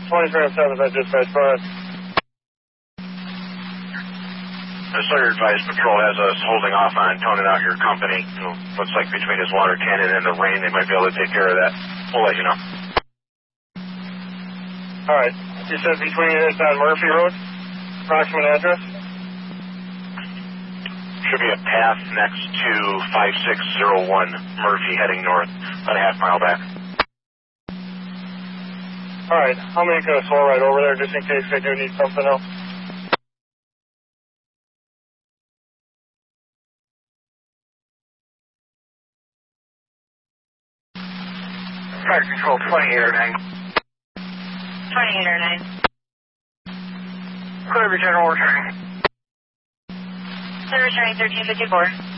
2307, that dispatch, go ahead. Sawyer advised patrol has us holding off on toning out your company. Looks like between his water cannon and the rain, they might be able to take care of that. We'll let you know. All right. You said between it's on Murphy Road? Approximate address? Should be a path next to 5601 Murphy heading north, about a half mile back. All right. How many can I slow right over there just in case they do need something else? Fire control 2809. 2809. Clear, General, returning. Clear, returning 1354.